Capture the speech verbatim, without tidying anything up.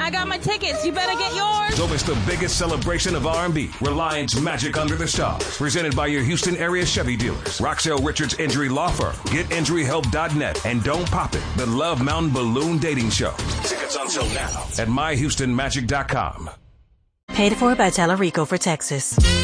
I got my tickets. You better get yours. Don't miss the biggest celebration of R and B, Reliance Magic Under the Stars, presented by your Houston area Chevy dealers. Roxelle Richards Injury Law Firm, get injury help dot net, and Don't Pop It, the Love Mountain Balloon Dating Show. Tickets on sale now at my houston magic dot com. Paid for by Telerico for Texas.